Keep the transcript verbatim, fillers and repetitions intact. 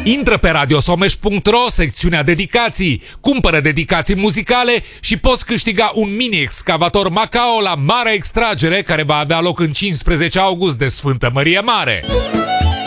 Intră pe radiosomeș punct ro, secțiunea dedicații, cumpără dedicații muzicale și poți câștiga un mini-excavator Macao la Marea Extragere, care va avea loc în cincisprezece august de Sfântă Mărie Mare.